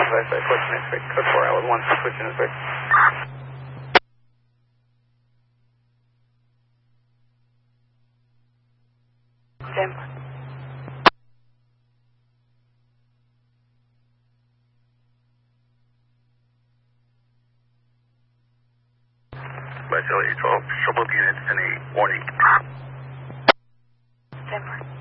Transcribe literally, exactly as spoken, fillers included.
I say, switching next week. Code four, L one, switching next week. Jim. By Charlie twelve, trouble units, any warning? Jim.